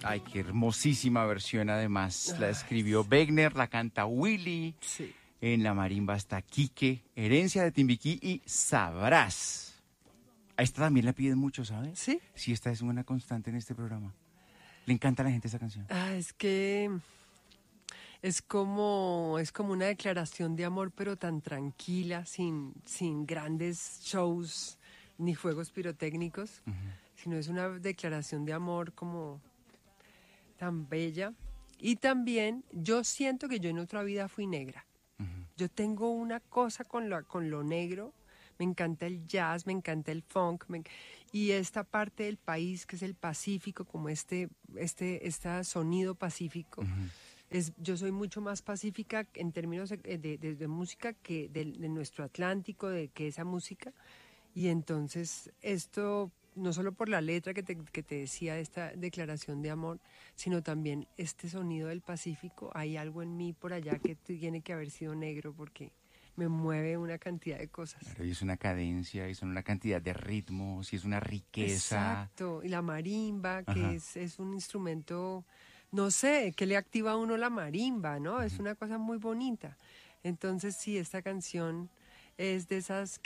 Ay, qué hermosísima versión además. La escribió Wegner, la canta Willy. Sí. En la marimba está Quique, Herencia de Timbiquí y Sabrás. A esta también la piden mucho, ¿sabes? ¿Sí? Sí, esta es una constante en este programa. Le encanta a la gente esa canción. Es que es como una declaración de amor, pero tan tranquila, sin grandes shows ni fuegos pirotécnicos, sino es una declaración de amor como tan bella. Y también yo siento que yo en otra vida fui negra. Yo tengo una cosa con lo negro. Me encanta el jazz, me encanta el funk, y esta parte del país que es el Pacífico, como este sonido pacífico. Yo soy mucho más pacífica en términos de música que de nuestro Atlántico, que esa música. Y entonces esto, no solo por la letra que te decía, esta declaración de amor, sino también este sonido del Pacífico, hay algo en mí por allá que tiene que haber sido negro porque me mueve una cantidad de cosas. Claro, y es una cadencia, y son una cantidad de ritmos, y es una riqueza. Exacto, y la marimba, Ajá. que es un instrumento, no sé, que le activa a uno la marimba, ¿no? Es una cosa muy bonita. Entonces sí, esta canción es de esas